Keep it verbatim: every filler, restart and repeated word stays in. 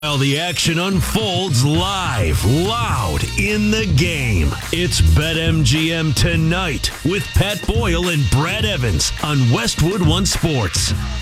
While the action unfolds live, loud, in the game. It's BetMGM Tonight with Pat Boyle and Brad Evans on Westwood One Sports.